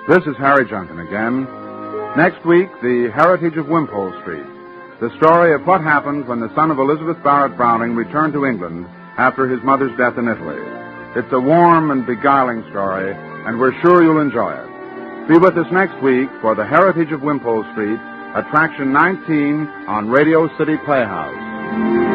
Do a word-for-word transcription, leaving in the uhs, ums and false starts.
This is Harry Junkin again. Next week, the Heritage of Wimpole Street. The story of what happened when the son of Elizabeth Barrett Browning returned to England after his mother's death in Italy. It's a warm and beguiling story, and we're sure you'll enjoy it. Be with us next week for the Heritage of Wimpole Street, Attraction nineteen on Radio City Playhouse.